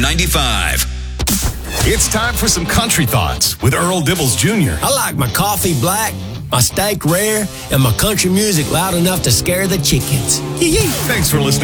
95. It's time for some country thoughts with Earl Dibbles Jr. I like my coffee black, my steak rare, and my country music loud enough to scare the chickens. Thanks for listening.